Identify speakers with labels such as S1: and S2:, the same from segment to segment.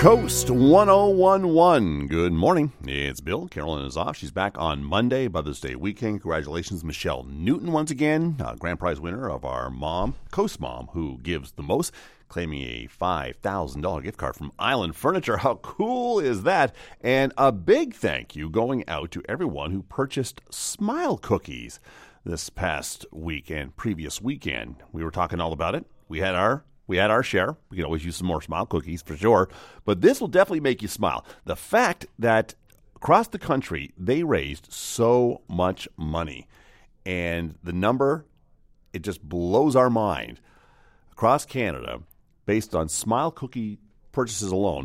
S1: Coast 1011. Good morning. It's Bill. Carolyn is off. She's back on Monday, Mother's Day weekend. Congratulations, Michelle Newton, once again, grand prize winner of our mom, Coast Mom, who gives the most, claiming a $5,000 gift card from Island Furniture. How cool is that? And a big thank you going out to everyone who purchased Smile Cookies this past week and previous weekend. We were talking all about it. We had our share. We can always use some more Smile Cookies for sure. But this will definitely make you smile. The fact that across the country, they raised so much money. And the number, it just blows our mind. Across Canada, based on Smile Cookie purchases alone,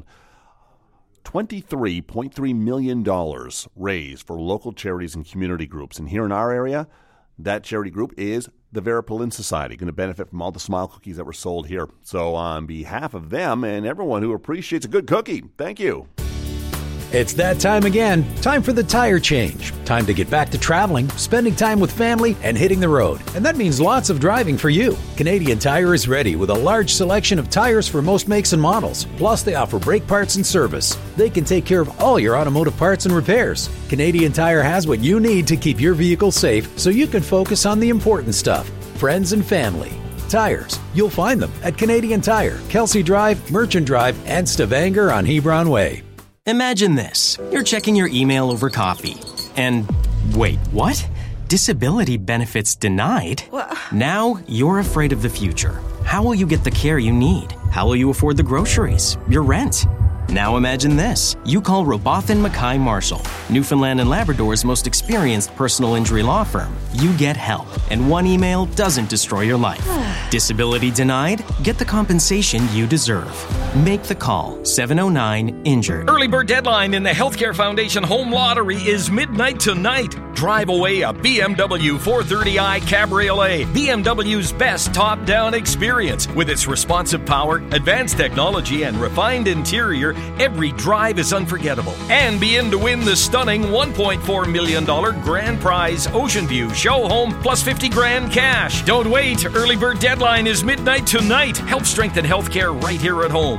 S1: $23.3 million raised for local charities and community groups. And here in our area, that charity group is the Vera Palin Society, going to benefit from all the Smile Cookies that were sold here. So on behalf of them and everyone who appreciates a good cookie, thank you.
S2: It's that time again. Time for the tire change. Time to get back to traveling, spending time with family, and hitting the road. And that means lots of driving for you. Canadian Tire is ready with a large selection of tires for most makes and models. Plus, they offer brake parts and service. They can take care of all your automotive parts and repairs. Canadian Tire has what you need to keep your vehicle safe so you can focus on the important stuff, friends and family. Tires. You'll find them at Canadian Tire, Kelsey Drive, Merchant Drive, and Stavanger on Hebron Way.
S3: Imagine this. You're checking your email over coffee. And wait, what? Disability benefits denied?
S4: What?
S3: Now you're afraid of the future. How will you get the care you need? How will you afford the groceries, your rent? Now imagine this. You call Robotham Mackay Marshall, Newfoundland and Labrador's most experienced personal injury law firm. You get help, and one email doesn't destroy your life. Disability denied? Get the compensation you deserve. Make the call. 709-INJURED.
S5: Early bird deadline in the Healthcare Foundation Home Lottery is midnight tonight. Drive away a BMW 430i Cabriolet, BMW's best top-down experience. With its responsive power, advanced technology, and refined interior, every drive is unforgettable. And be in to win the stunning $1.4 million grand prize Ocean View show home plus $50,000 cash. Don't wait. Early bird deadline is midnight tonight. Help strengthen healthcare right here at home.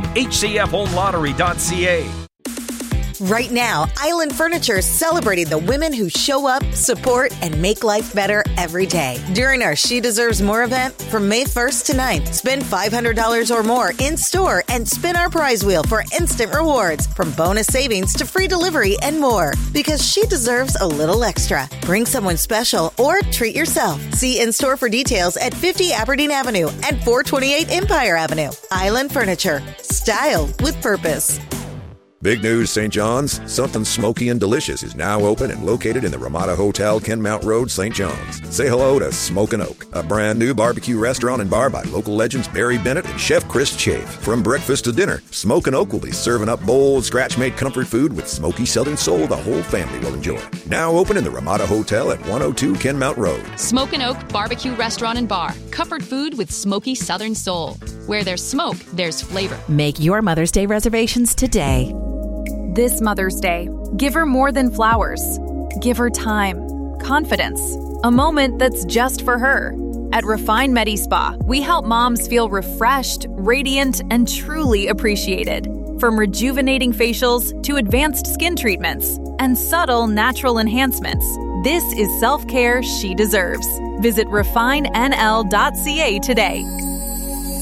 S5: HCFHomeLottery.ca.
S4: Right now, Island Furniture is celebrating the women who show up, support, and make life better every day. During our She Deserves More event, from May 1st to 9th, spend $500 or more in-store and spin our prize wheel for instant rewards, from bonus savings to free delivery and more. Because she deserves a little extra. Bring someone special or treat yourself. See in-store for details at 50 Aberdeen Avenue and 428 Empire Avenue. Island Furniture. Style with purpose.
S6: Big news, St. John's. Something smoky and delicious is now open and located in the Ramada Hotel, Kenmount Road, St. John's. Say hello to Smokin' Oak, a brand new barbecue restaurant and bar by local legends Barry Bennett and Chef Chris Chafe. From breakfast to dinner, Smokin' Oak will be serving up bold, scratch-made comfort food with smoky Southern soul the whole family will enjoy. Now open in the Ramada Hotel at 102 Kenmount Road.
S7: Smokin' Oak Barbecue Restaurant and Bar. Comfort food with smoky Southern soul. Where there's smoke, there's flavor.
S8: Make your Mother's Day reservations today.
S9: This Mother's Day, give her more than flowers. Give her time, confidence, a moment that's just for her. At Refine Medi Spa, we help moms feel refreshed, radiant, and truly appreciated. From rejuvenating facials to advanced skin treatments and subtle natural enhancements, this is self-care she deserves. Visit refinenl.ca today.